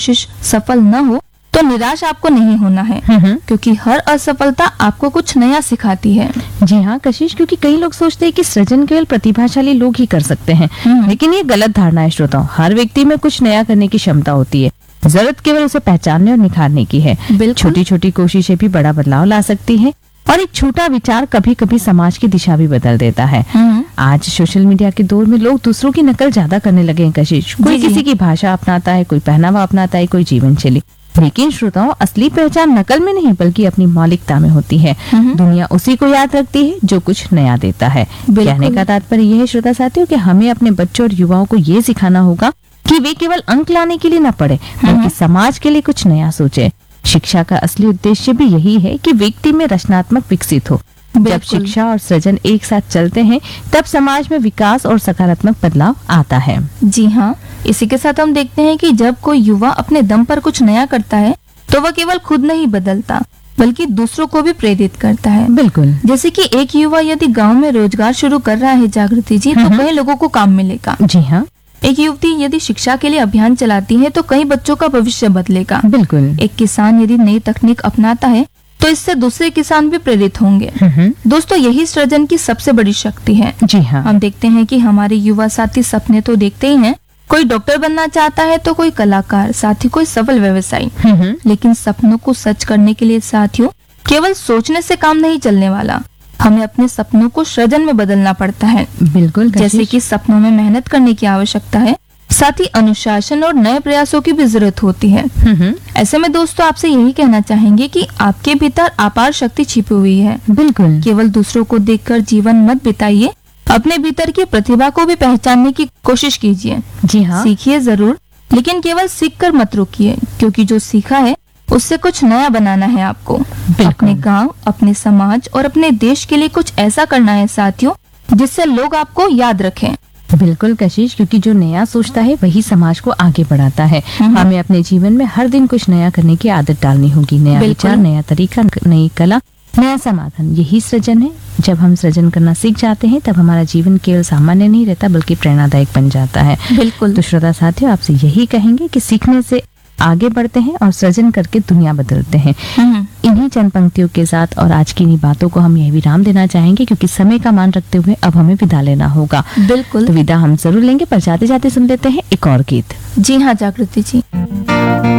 कोशिश सफल न हो तो निराश आपको नहीं होना है, क्योंकि हर असफलता आपको कुछ नया सिखाती है। जी हाँ कशिश, क्योंकि कई लोग सोचते हैं कि सृजन केवल प्रतिभाशाली लोग ही कर सकते हैं, लेकिन ये गलत धारणा है श्रोताओ। हर व्यक्ति में कुछ नया करने की क्षमता होती है, जरूरत केवल उसे पहचानने और निखारने की है। छोटी छोटी कोशिशें भी बड़ा बदलाव ला सकती है, और एक छोटा विचार कभी कभी समाज की दिशा भी बदल देता है। आज सोशल मीडिया के दौर में लोग दूसरों की नकल ज्यादा करने लगे हैं कशिश। कोई किसी की भाषा अपनाता है, कोई पहनावा अपनाता है, कोई जीवन शैली। लेकिन श्रोताओं, असली पहचान नकल में नहीं बल्कि अपनी मौलिकता में होती है। दुनिया उसी को याद रखती है जो कुछ नया देता है। कहने का तात्पर्य यह है श्रोता साथियों कि हमें अपने बच्चों और युवाओं को ये सिखाना होगा कि वे केवल अंक लाने के लिए न पढ़े, बल्कि समाज के लिए कुछ नया सोचे। शिक्षा का असली उद्देश्य भी यही है कि व्यक्ति में रचनात्मक विकसित हो। जब शिक्षा और सृजन एक साथ चलते हैं तब समाज में विकास और सकारात्मक बदलाव आता है। जी हाँ, इसी के साथ हम देखते हैं कि जब कोई युवा अपने दम पर कुछ नया करता है तो वह केवल खुद नहीं बदलता बल्कि दूसरों को भी प्रेरित करता है। बिल्कुल। जैसे कि एक युवा यदि गांव में रोजगार शुरू कर रहा है जागृति जी, तो कई लोगों को काम मिलेगा। जी हाँ। एक युवती यदि शिक्षा के लिए अभियान चलाती है तो कई बच्चों का भविष्य बदलेगा। बिल्कुल। एक किसान यदि नई तकनीक अपनाता है तो इससे दूसरे किसान भी प्रेरित होंगे। दोस्तों, यही सृजन की सबसे बड़ी शक्ति है। जी हाँ। हम देखते हैं कि हमारे युवा साथी सपने तो देखते ही हैं। कोई डॉक्टर बनना चाहता है तो कोई कलाकार, साथ ही कोई सफल व्यवसायी। लेकिन सपनों को सच करने के लिए साथियों केवल सोचने से काम नहीं चलने वाला, हमें अपने सपनों को सृजन में बदलना पड़ता है। बिल्कुल। जैसे कि सपनों में मेहनत करने की आवश्यकता है, साथ ही अनुशासन और नए प्रयासों की भी जरूरत होती है। ऐसे में दोस्तों आपसे यही कहना चाहेंगे कि आपके भीतर अपार शक्ति छिपी हुई है। बिल्कुल। केवल दूसरों को देखकर जीवन मत बिताइए, अपने भीतर की प्रतिभा को भी पहचानने की कोशिश कीजिए। जी हाँ। सीखिए जरूर, लेकिन केवल सीख कर मत रुकिए, क्योंकि जो सीखा है उससे कुछ नया बनाना है आपको। अपने गांव, अपने समाज और अपने देश के लिए कुछ ऐसा करना है साथियों जिससे लोग आपको याद रखें। बिल्कुल कशिश, क्योंकि जो नया सोचता है वही समाज को आगे बढ़ाता है। हमें अपने जीवन में हर दिन कुछ नया करने की आदत डालनी होगी। नया विचार, नया तरीका, नई कला, नया समाधान, यही सृजन है। जब हम सृजन करना सीख जाते हैं तब हमारा जीवन केवल सामान्य नहीं रहता बल्कि प्रेरणादायक बन जाता है। बिल्कुल। तो श्रोता साथियों आपसे यही कहेंगे कि सीखने से आगे बढ़ते हैं और सृजन करके दुनिया बदलते हैं। इन्हीं चंद पंक्तियों के साथ और आज की इन्हीं बातों को हम यह विराम देना चाहेंगे, क्योंकि समय का मान रखते हुए अब हमें विदा लेना होगा। बिल्कुल। तो विदा हम जरूर लेंगे, पर जाते जाते सुन लेते हैं एक और गीत। जी हाँ जागृति जी।